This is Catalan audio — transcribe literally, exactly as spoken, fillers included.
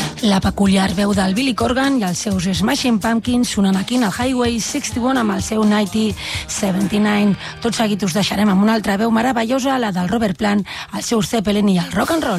La peculiar veu del Billy Corgan i els seus Smashing Pumpkins sonen aquí al Highway seixanta-un amb el seu noventa setanta-nou. Tot seguit us deixarem amb una altra veu meravellosa, la del Robert Plant, el seu Zeppelin i el rock and roll.